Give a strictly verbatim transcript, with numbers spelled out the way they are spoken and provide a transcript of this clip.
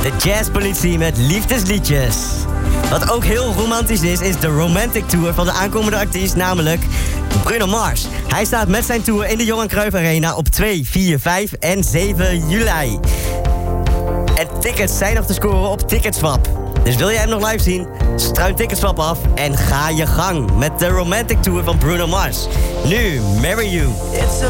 De jazzpolitie met liefdesliedjes. Wat ook heel romantisch is, is de Romantic Tour van de aankomende artiest, namelijk Bruno Mars. Hij staat met zijn tour in de Johan Cruijff Arena op twee, vier, vijf en zeven juli. En tickets zijn nog te scoren op Ticketswap. Dus wil jij hem nog live zien? Struin Ticketswap af en ga je gang met de Romantic Tour van Bruno Mars. Nu, Marry You.